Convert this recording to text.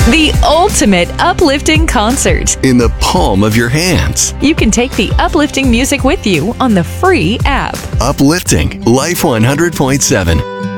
The ultimate uplifting concert. In the palm of your hands. You can take the uplifting music with you on the free app. Uplifting Life 100.7.